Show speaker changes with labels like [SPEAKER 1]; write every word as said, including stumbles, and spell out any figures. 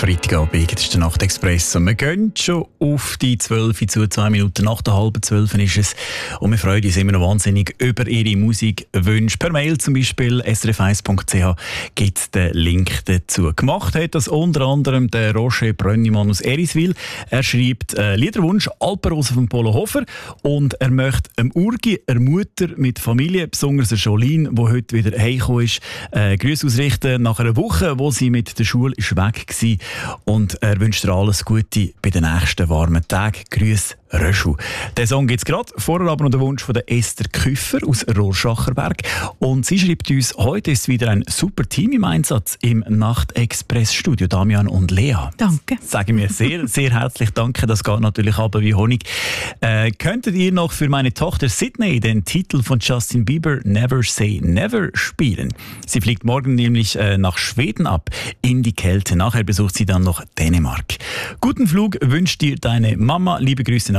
[SPEAKER 1] Freitagabend, das ist der Nachtexpress. Und wir gehen schon auf die zwölf zu zwei Minuten nach der halben zwölf ist es. Und wir freuen uns immer noch wahnsinnig über Ihre Musikwünsche. Per Mail zum Beispiel s r f eins punkt c h gibt es den Link dazu. Gemacht hat das unter anderem der Roger Brönnimann aus Eriswil. Er schreibt äh, Liederwunsch Alpenrose von Polo Hofer und er möchte einem Urgi, einer Mutter mit Familie, besonders der Jolene, die heute wieder heimgekommen ist, äh, Grüße ausrichten nach einer Woche, wo sie mit der Schule ist weg war. Und er wünscht dir alles Gute bei den nächsten warmen Tagen. Grüß Röschel. Den Song gibt es gerade. Vorher aber noch der Wunsch von der Esther Küffer aus Rorschacherberg. Und sie schreibt uns, heute ist wieder ein super Team im Einsatz im Nachtexpress-Studio. Damian und Lea.
[SPEAKER 2] Danke.
[SPEAKER 1] Sagen wir sehr, sehr herzlich danke. Das geht natürlich aber wie Honig. Äh, könntet ihr noch für meine Tochter Sydney den Titel von Justin Bieber Never Say Never spielen? Sie fliegt morgen nämlich äh, nach Schweden ab, in die Kälte. Nachher besucht sie dann noch Dänemark. Guten Flug wünscht dir deine Mama. Liebe Grüße nach